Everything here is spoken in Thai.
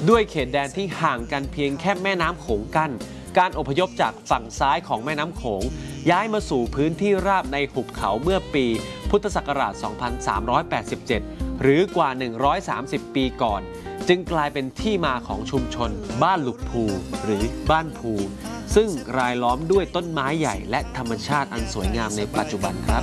ด้วยเขตแดนที่ห่างกันเพียงแค่แม่น้ำโขงกั้นการอพยพจากฝั่งซ้ายของแม่น้ำโขงย้ายมาสู่พื้นที่ราบในหุบเขาเมื่อปีพุทธศักราช 2387 หรือกว่า 130 ปีก่อนจึงกลายเป็นที่มาของชุมชนบ้านหลุกภูหรือบ้านภูซึ่งรายล้อมด้วยต้นไม้ใหญ่และธรรมชาติอันสวยงามในปัจจุบันครับ